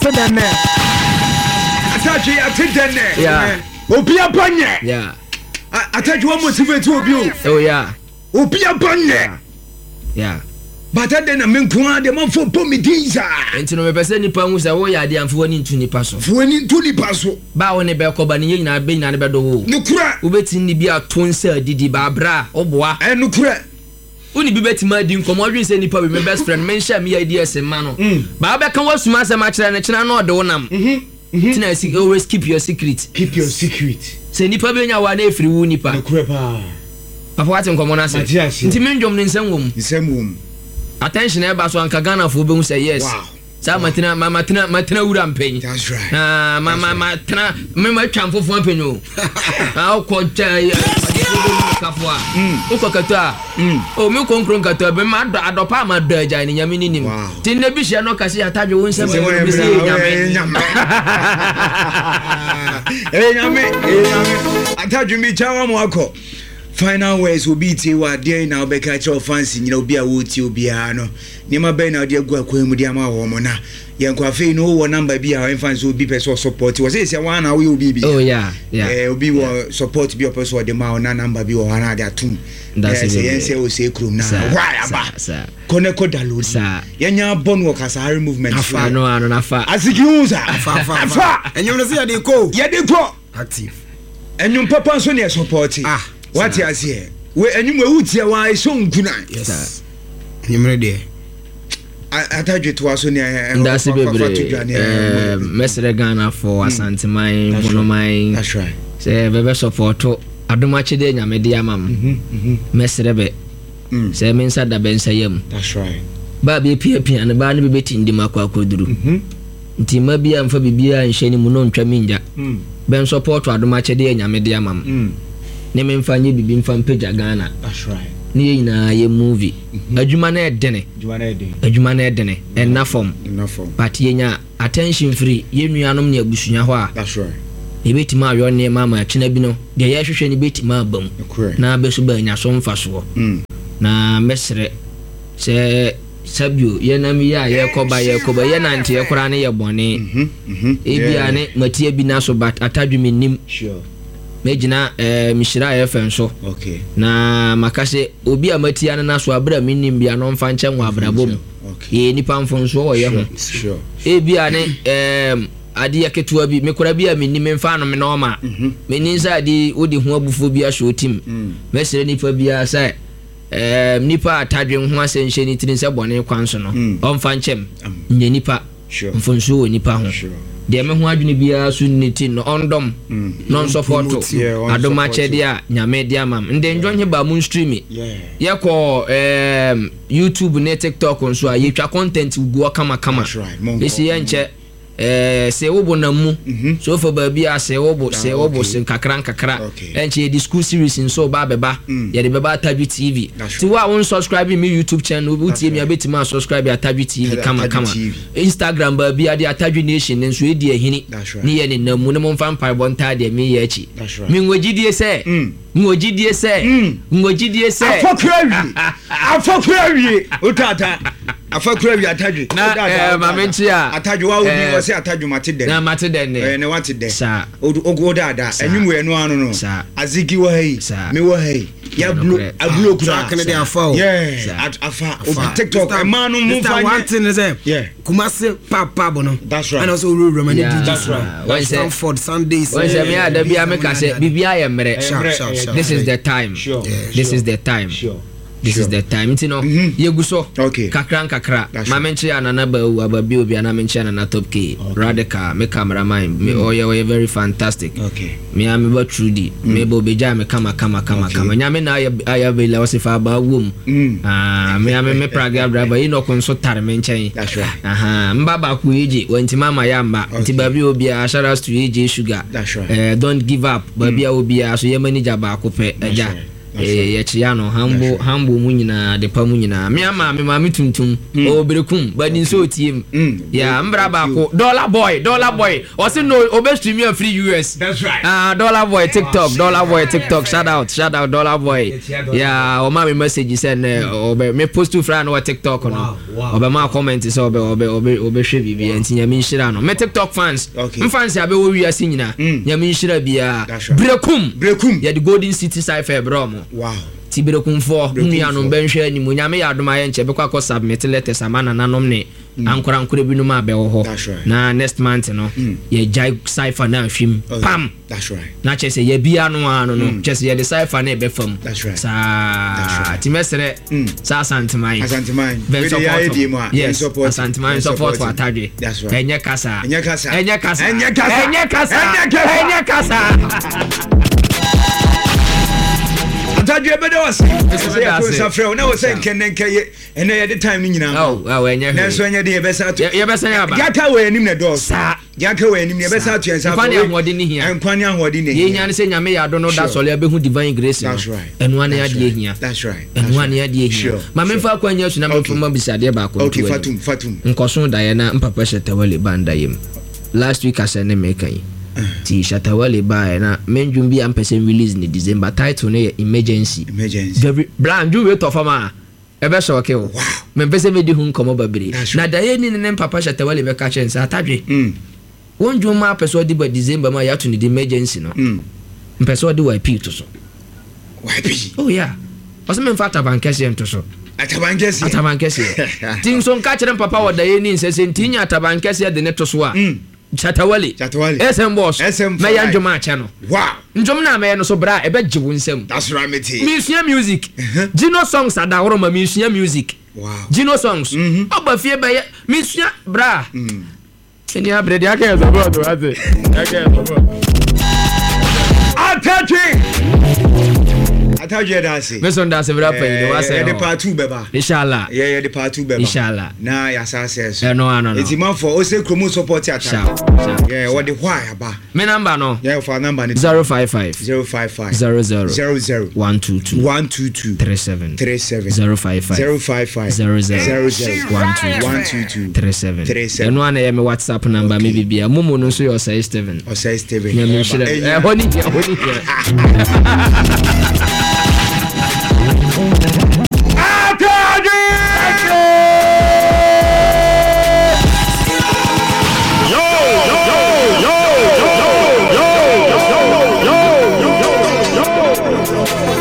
atedane Atachi atedane yeah obi abanye yeah Atachi wa motivate obi oh yeah obi abanye yeah but then na menkwa de man for pomidinza enti no mepese nipa hu se wo ya de amfo ni ntu nipa so fuani ntu nipa so ba wo ne be ko ba ne nyina be nyina ne be do wo nukura wo betin ni bi aton se adidi ba bra oboa nukura uni bi betima di nkomo dwen se nipa be my best friend mention me ideas ma no ba be kan wasuma se ma kire ne kina na ode wo nam tina si always keep your secret se nipa be nya wa na efiri wu nipa nukura pa papa wate nkomo na se nti menjom ne nsem attention eba so anka Ghana fo be hu say yes wow sa matina wura mpen that's right mama tena me twamfo fo mpenyo ko kafwa uko kata o mi konkron kata be ma adopa ma do aja ni nyame ninim tin na bi hye no kase atadwe won se be se nyame nyame atadwe mi chawa mo akọ final words will be to what there now be catch your fancy you know be a wood you be no nima be na de agua kwemu dia ma wo mo na yenko afi no wo number bi a fans will be person support was say one na we will be oh yeah obi wo support bi person de ma na number bi wo na de atum say o say krum na why aba kone ko download yenya bon wo kasare movement afa no afa asiki uza afa enyum no say ya de ko active enyum papa so ne support what you say we enyum ewutia wa so nkuna yes enyum de atadwe to aso ne ndase bebre mesere Ghana for asanteman bonoman that's right say bebe support adomache de nyame de amam mesere be say mensa da bensa yam that's right ba be pia ne ba ne be tindi makwa koduru nti ma bia mfa bibia nhye mu no ntwa minja ben support adomache de nyame de amam ne memfa nye bibi mfa mpagya Ghana that's right ne yina ye movie adwuma na edene enough form but yenya attention free ye nuanom ne abusunya ho a that's right e betima ayo ne mama chena bi no de ye hwehwe ne betima abam na beso ba nya so mfa so na mesre se sabio ye nam ya ye koba ye nante ye kora ne ye bone e bia ne matia bi na so but atadwumi nim sure mejina mishira FM so okay na makase obi amatia na so abra minim bia no mfa nche nwa abrabom ye nipa mfonso wo ye ho sure e bia ne ade yaketua bi mekora bia minim mfa no me no ma meninza ade odi ho abufo bia show team mesere nipa bia sai nipa atadwe ho asenhye ni tirin se bone kwanso no omfa nchem nye nipa mfonso wo nipa ho de me ho adwene bia so niti no ondom non support adomache dia nyame dia mam nde njonye ba mun stream ye ko YouTube ne TikTok nso a ye twa content go kama esi ye nche se wobo na mu so for ba bia se wobo se kakra enche discuss series nso ba beba ye de beba Atadwe TV ti wa won subscribe me YouTube channel utie me abetima subscribe Atadwe TV kama Instagram ba bia de Atadwe Nation nso e di ehini ni ye ne namu ne mo mfa mpa bonta de me ye echi me ngogidie se afokurawi utata afakurawi Atadwe na mamenchi a Atadwe wa obi wo se Atadwe mateden na mateden ne wateden sa ogo dada enyum no anu no azigi wa hai me wa hai ya blu kura kan de afa afa TikTok e manu mu fa one thing is Kumasi papa bono that's right and also Roman that's right Stanford Sundays when say me ada bia me ka say bibia ya mere this is the time this is the time this is the time you know yeguso kakra mamenchi anana ba ababi obi ana menchi anana top k radical me cameraman me oye very fantastic me am ba trudy me bo beja me kama nyame na aya be la wasifa ba wom me am me praga driver you know konso tare menchen that's right mbaba ku eje wanti mama ya mba nti babi obi a shout to eje sugar that's right don't give up babi obi a so ye manager ba ko pe eja ye chia no hambo mu nyina de pa mu nyina me ama me ma me tuntum o berekum ba din so tiem ya mbra ba ko dollar boy o say no obe stream you free US. That's right. Dollar boy TikTok shout out dollar boy ya o ma me message send obe me post to friend no TikTok no obe ma comment so obe hwe bibia ntinya me nhira no me TikTok fans fans ya be wo wi ase nyina nya me nhira bia brekum ya the golden city cipher bro mo wow tiberekum for nua no benhwe animu nya me ya adoma ye nche be kwa submit letters amana nanom ne ankora bi no ma be wo ho na next month no ye jai cipher na hwim pam that's right na chese ye bia no ano no chese ye the cipher na be fam sa timesere sa asanteman ben support yes asanteman support for atade enye kasa Atadwe be do se so frɛ na wo sɛ nkenenke ene ye the time ni nyina enye na so enye de ye besa to ye besa ya ba jaka we anim na do sa jaka we anim ye besa to yensa kwani ahode ni hia kwani ahode ni ye nya ne sɛ nyame ya do no da sɔle abehu divine grace enu ane ya de hia that's right enu ane ya de hia ma memfa kwanya su na memfa bisade ba ko okay fatum nkoso da ye na mpapa shetawale banda yem last week asene mekan ti shatawale ba na menjum bi am person release ni December title ne emergency brand you wait of am ebe so okay o me pese me di hun komo babire na da ye ni ne papa shatawale be ka chen sa atadwe wonjum ma person di ba December ma ya to ni emergency no person di YP to so YP oh yeah o se me mfata bankese ento so atabankese tin so nka kire papa wo da ye ni nsese ntinya atabankese de ne to so a Chatawale SM boss me ya njoma acha no wow njom na me no so bra ebe jiwu nsem that's right me tia music Gino songs adaworo ma tia music wow Gino songs oba fie be tia bra eni abrede aka so bro to ate aka so bro ataju da se me so nda se bra pa ni wa se the part 2 beba inshallah yeah the part 2 beba inshallah na ya success no it's man for o se kromo support attack yeah what the why aba me number no yeah for number 055 00 122 37 055 122 eno ana ya me WhatsApp number me bibia mumu no so yo say Steven yeah